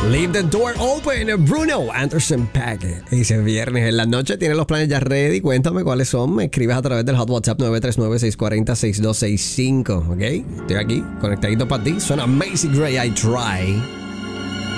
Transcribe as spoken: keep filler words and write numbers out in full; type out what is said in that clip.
Leave the door open, Bruno Anderson Paak. Ese viernes en la noche tiene los planes ya ready. Cuéntame cuáles son. Me escribes a través del hot WhatsApp nueve tres nueve, seis cuatro cero, seis dos seis cinco. ¿Ok? Estoy aquí, conectadito para ti. Suena Macy Gray, I Try.